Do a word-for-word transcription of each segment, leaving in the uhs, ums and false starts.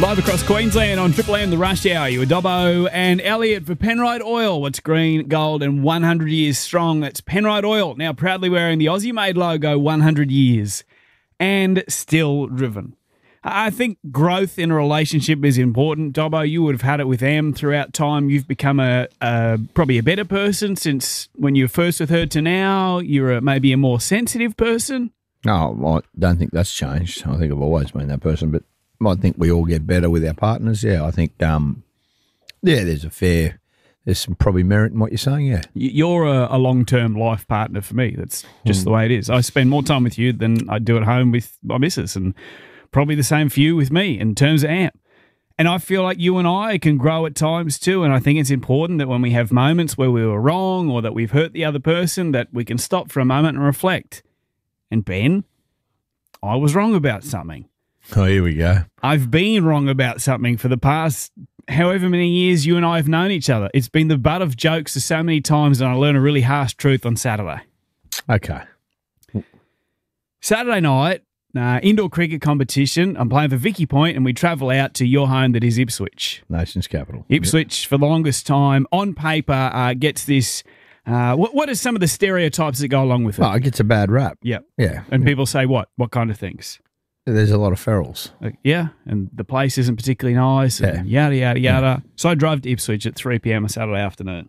Live across Queensland on Triple M, the Rush Hour. You were Dobbo and Elliot for Penrite Oil. What's green, gold, and one hundred years strong? That's Penrite Oil, now proudly wearing the Aussie-made logo, one hundred years, and still driven. I think growth in a relationship is important. Dobbo, you would have had it with Em throughout time. You've become a, a probably a better person since when you were first with her to now. You're a, maybe a more sensitive person. No, I don't think that's changed. I think I've always been that person, but I think we all get better with our partners. Yeah, I think, um, yeah, there's a fair, there's some probably merit in what you're saying, yeah. You're a, a long-term life partner for me. That's just mm. the way it is. I spend more time with you than I do at home with my missus, and probably the same for you with me in terms of Amp. And I feel like you and I can grow at times too, and I think it's important that when we have moments where we were wrong or that we've hurt the other person, that we can stop for a moment and reflect. And Ben, I was wrong about something. Oh, here we go. I've been wrong about something for the past however many years you and I have known each other. It's been the butt of jokes so many times, and I learned a really harsh truth on Saturday. Okay. Saturday night, uh, indoor cricket competition. I'm playing for Vicky Point, and we travel out to your home that is Ipswich. Nation's capital. Ipswich, yep. For the longest time, on paper, uh, gets this... Uh, what, what are some of the stereotypes that go along with it? Oh, it gets a bad rap. Yeah. Yeah. And people say what? What kind of things? There's a lot of ferals. Like, yeah, and the place isn't particularly nice, and yeah. yada, yada, yada. Yeah. So I drove to Ipswich at three p.m. on Saturday afternoon.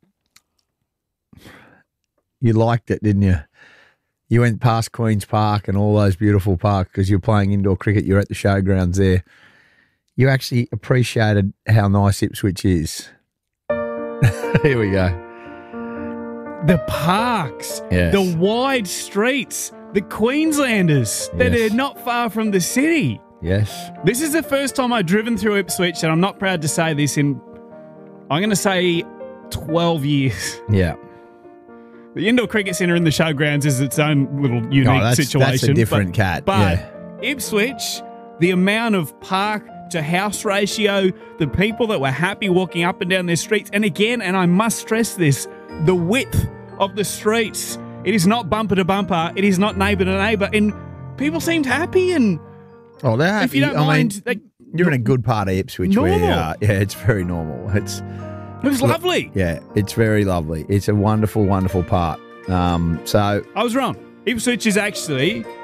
You liked it, didn't you? You went past Queen's Park and all those beautiful parks because you're playing indoor cricket. You're at the showgrounds there. You actually appreciated how nice Ipswich is. Here we go. The parks, yes. The wide streets, the Queenslanders that yes. are not far from the city. Yes. This is the first time I've driven through Ipswich, and I'm not proud to say this in, I'm going to say twelve years. Yeah. The indoor cricket centre in the showgrounds is its own little unique oh, that's, situation. That's a different but, cat. But yeah. Ipswich, the amount of park to house ratio, the people that were happy walking up and down their streets, and again, and I must stress this, the width of the streets. It is not bumper to bumper. It is not neighbour to neighbour. And people seemed happy. And oh, they're happy. If you don't I mind, mean, they, you're in a good part of Ipswich normal. where you are. Yeah, it's very normal. It's It was look, lovely. Yeah, it's very lovely. It's a wonderful, wonderful part. Um, so I was wrong. Ipswich is actually